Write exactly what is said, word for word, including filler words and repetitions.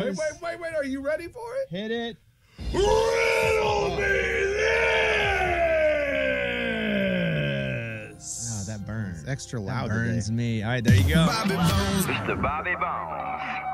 Wait, wait, wait, wait. Are you ready for it? Hit it. Riddle me this. Oh, that burns. It's extra That loud burns today. me. All right, there you go. Mister Bobby Bones.